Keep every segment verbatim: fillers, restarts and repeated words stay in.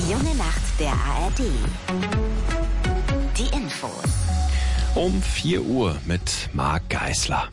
Die junge Nacht der A R D. Die Infos. Um vier Uhr mit Marc Geisler.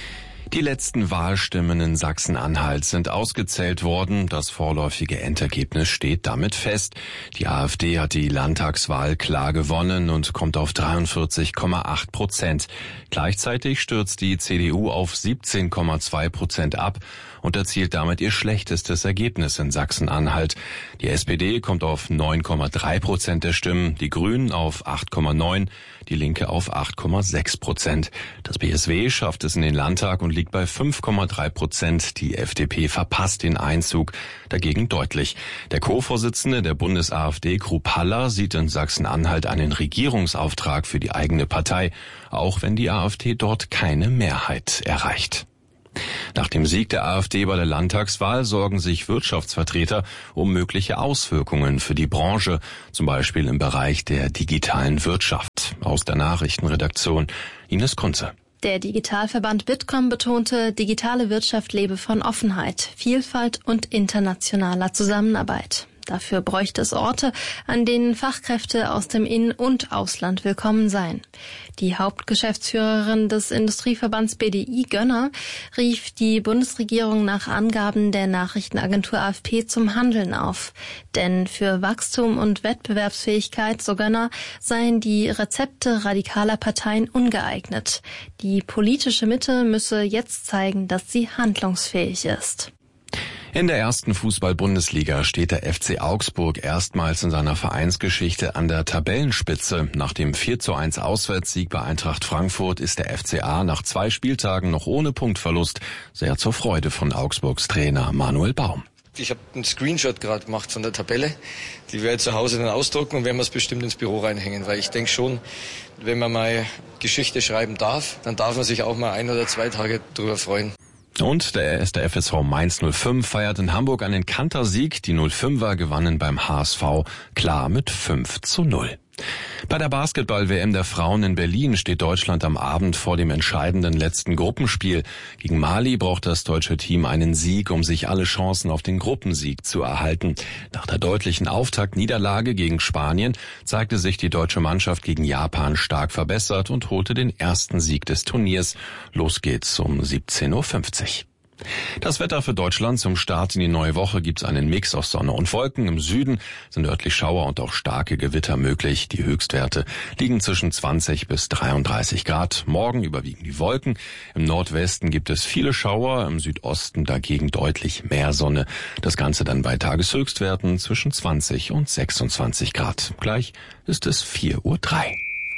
Die letzten Wahlstimmen in Sachsen-Anhalt sind ausgezählt worden. Das vorläufige Endergebnis steht damit fest. Die AfD hat die Landtagswahl klar gewonnen und kommt auf dreiundvierzig Komma acht Prozent. Gleichzeitig stürzt die C D U auf siebzehn Komma zwei Prozent ab und erzielt damit ihr schlechtestes Ergebnis in Sachsen-Anhalt. Die S P D kommt auf neun Komma drei Prozent der Stimmen, die Grünen auf acht Komma neun, die Linke auf acht Komma sechs Prozent. Das B S W schafft es in den Landtag und liegt bei fünf Komma drei Prozent. Die F D P verpasst den Einzug, dagegen deutlich. Der Co-Vorsitzende der Bundes-AfD, Krupp Haller, sieht in Sachsen-Anhalt einen Regierungsauftrag für die eigene Partei, auch wenn die AfD dort keine Mehrheit erreicht. Nach dem Sieg der AfD bei der Landtagswahl sorgen sich Wirtschaftsvertreter um mögliche Auswirkungen für die Branche, zum Beispiel im Bereich der digitalen Wirtschaft. Aus der Nachrichtenredaktion Ines Kunze. Der Digitalverband Bitkom betonte, digitale Wirtschaft lebe von Offenheit, Vielfalt und internationaler Zusammenarbeit. Dafür bräuchte es Orte, an denen Fachkräfte aus dem In- und Ausland willkommen seien. Die Hauptgeschäftsführerin des Industrieverbands B D I, Gönner, rief die Bundesregierung nach Angaben der Nachrichtenagentur A F P zum Handeln auf. Denn für Wachstum und Wettbewerbsfähigkeit, so Gönner, seien die Rezepte radikaler Parteien ungeeignet. Die politische Mitte müsse jetzt zeigen, dass sie handlungsfähig ist. In der ersten Fußball-Bundesliga steht der F C Augsburg erstmals in seiner Vereinsgeschichte an der Tabellenspitze. Nach dem vier zu eins Auswärtssieg bei Eintracht Frankfurt ist der F C A nach zwei Spieltagen noch ohne Punktverlust, sehr zur Freude von Augsburgs Trainer Manuel Baum. Ich habe einen Screenshot gerade gemacht von der Tabelle. Die werde ich zu Hause dann ausdrucken und werden wir es bestimmt ins Büro reinhängen. Weil ich denke schon, wenn man mal Geschichte schreiben darf, dann darf man sich auch mal ein oder zwei Tage drüber freuen. Und der erste F S V Mainz null fünf feiert in Hamburg einen Kantersieg. Die null fünfer gewannen beim H S V klar mit fünf zu null. Bei der Basketball-W M der Frauen in Berlin steht Deutschland am Abend vor dem entscheidenden letzten Gruppenspiel. Gegen Mali braucht das deutsche Team einen Sieg, um sich alle Chancen auf den Gruppensieg zu erhalten. Nach der deutlichen Auftaktniederlage gegen Spanien zeigte sich die deutsche Mannschaft gegen Japan stark verbessert und holte den ersten Sieg des Turniers. Los geht's um siebzehn Uhr fünfzig. Das Wetter für Deutschland zum Start in die neue Woche gibt's einen Mix aus Sonne und Wolken. Im Süden sind örtlich Schauer und auch starke Gewitter möglich. Die Höchstwerte liegen zwischen zwanzig bis dreiunddreißig Grad. Morgen überwiegen die Wolken. Im Nordwesten gibt es viele Schauer, im Südosten dagegen deutlich mehr Sonne. Das Ganze dann bei Tageshöchstwerten zwischen zwanzig und sechsundzwanzig Grad. Gleich ist es vier Uhr drei.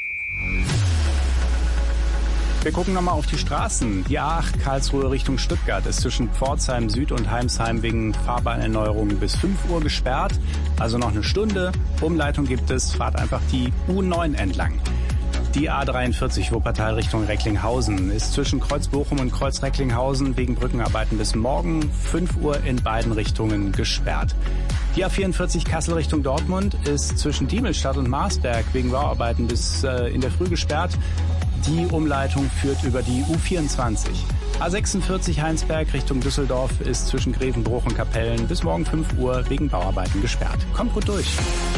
Wir gucken nochmal auf die Straßen. Die A acht Karlsruhe Richtung Stuttgart ist zwischen Pforzheim Süd und Heimsheim wegen Fahrbahnerneuerung bis fünf Uhr gesperrt. Also noch eine Stunde. Umleitung gibt es. Fahrt einfach die U neun entlang. Die A dreiundvierzig Wuppertal Richtung Recklinghausen ist zwischen Kreuz Bochum und Kreuz Recklinghausen wegen Brückenarbeiten bis morgen fünf Uhr in beiden Richtungen gesperrt. Die A vierundvierzig Kassel Richtung Dortmund ist zwischen Diemelstadt und Marsberg wegen Bauarbeiten bis äh, in der Früh gesperrt. Die Umleitung führt über die U vierundzwanzig. A sechsundvierzig Heinsberg Richtung Düsseldorf ist zwischen Grevenbruch und Kapellen bis morgen fünf Uhr wegen Bauarbeiten gesperrt. Kommt gut durch.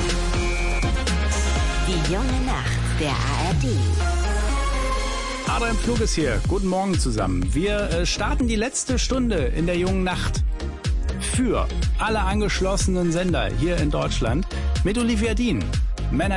Die junge Nacht der A R D. Adrian Pflug ist hier. Guten Morgen zusammen. Wir äh, starten die letzte Stunde in der jungen Nacht für alle angeschlossenen Sender hier in Deutschland mit Olivia Dean. Männer